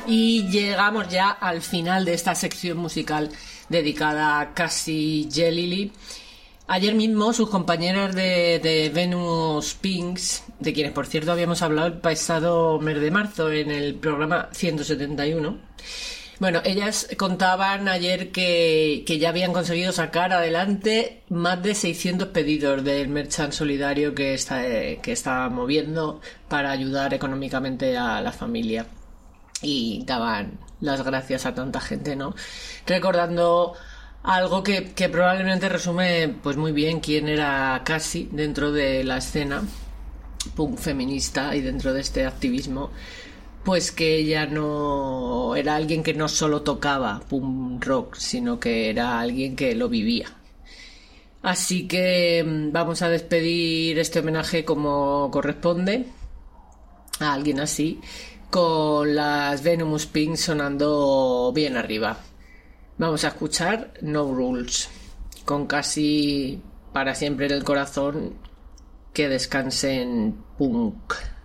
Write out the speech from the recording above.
Y llegamos ya al final de esta sección musical dedicada a Cassie Jelly. Ayer mismo sus compañeras de Venus Pinks, de quienes por cierto habíamos hablado el pasado mes de marzo en el programa 171, bueno, ellas contaban ayer que ya habían conseguido sacar adelante más de 600 pedidos del merchant solidario que está moviendo para ayudar económicamente a la familia. Y daban las gracias a tanta gente, ¿no? Recordando algo que probablemente resume pues muy bien quién era Cassie dentro de la escena punk feminista y dentro de este activismo, pues que ella no era alguien que no solo tocaba punk rock, sino que era alguien que lo vivía. Así que vamos a despedir este homenaje como corresponde a alguien así, con las Venomous Pink sonando bien arriba. Vamos a escuchar No Rules, con Cassie para siempre en el corazón. Que descanse en punk.